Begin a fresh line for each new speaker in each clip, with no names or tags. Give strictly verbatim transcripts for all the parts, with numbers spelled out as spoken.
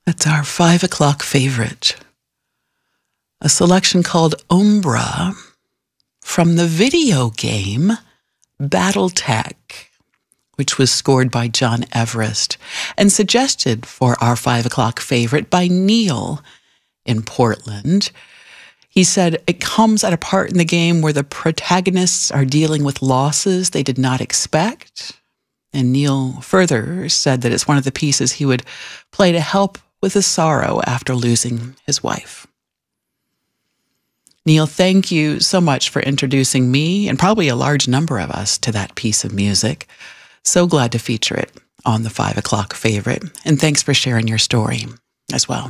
That's our five o'clock favorite. A selection called Umbra from the video game Battletech, which was scored by John Everest and suggested for our five o'clock favorite by Neil in Portland. He said it comes at a part in the game where the protagonists are dealing with losses they did not expect. And Neil further said that it's one of the pieces he would play to help with the sorrow after losing his wife. Neil, thank you so much for introducing me and probably a large number of us to that piece of music. So glad to feature it on the five o'clock favorite. And thanks for sharing your story as well.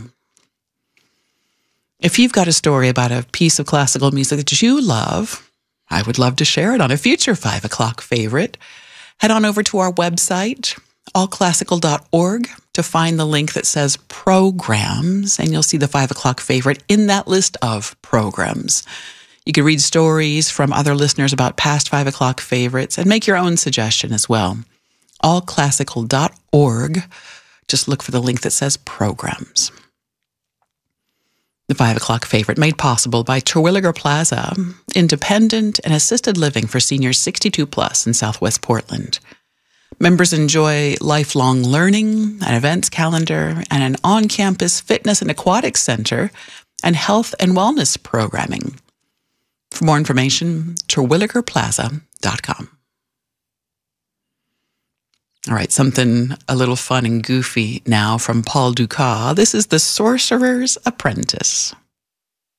If you've got a story about a piece of classical music that you love, I would love to share it on a future five o'clock favorite. Head on over to our website, all classical dot org, to find the link that says programs, and you'll see the five o'clock favorite in that list of programs. You can read stories from other listeners about past five o'clock favorites and make your own suggestion as well. all classical dot org. Just look for the link that says programs. The five o'clock favorite made possible by Terwilliger Plaza, independent and assisted living for seniors sixty-two plus in Southwest Portland. Members enjoy lifelong learning, an events calendar, and an on-campus fitness and aquatics center, and health and wellness programming. For more information, terwilliger plaza dot com. All right, something a little fun and goofy now from Paul Dukas. This is The Sorcerer's Apprentice.